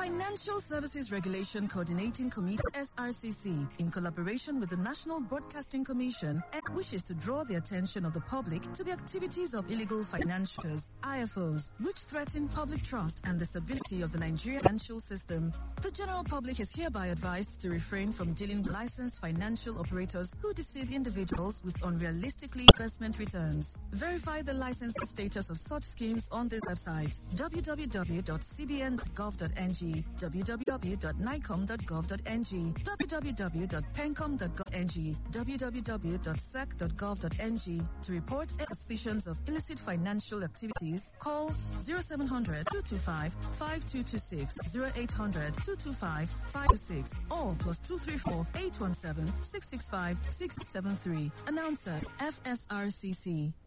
Financial Services Regulation Coordinating Committee (SRCC), in collaboration with the National Broadcasting Commission, wishes to draw the attention of the public to the activities of illegal financiers, IFOs, which threaten public trust and the stability of the Nigerian financial system. The general public is hereby advised to refrain from dealing with licensed financial operators who deceive individuals with unrealistically investment returns. Verify the licensed status of such schemes on this website: www.cbn.gov.ng, www.nicom.gov.ng, www.pencom.gov.ng, www.sec.gov.ng. To report suspicions of illicit financial activities, call 0700 225 5226, 0800 225 526, or +234 817 665 673. Announcer, FSRCC.